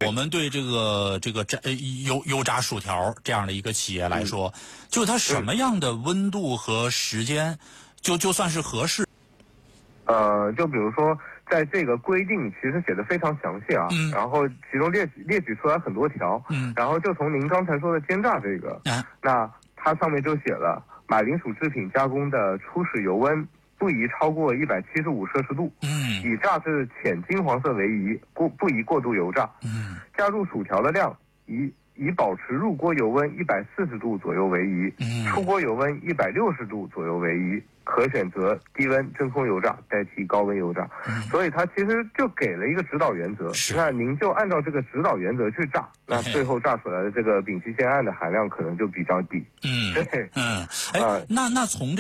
我们对这个油炸薯条这样的一个企业来说，就它什么样的温度和时间，就算是合适？ 就比如说，在这个规定其实写的非常详细啊，然后其中列举出来很多条，然后就从您刚才说的煎炸这个，那它上面就写了，马铃薯制品加工的初始油温不宜超过175摄氏度，以炸至浅金黄色为宜，不宜过度油炸，加入薯条的量以保持入锅油温140度左右为宜，出锅油温160度左右为宜，可选择低温真空油炸代替高温油炸。所以它其实就给了一个指导原则，那您就按照这个指导原则去炸，那最后炸出来的这个丙烯酰胺的含量可能就比较低。对， 那从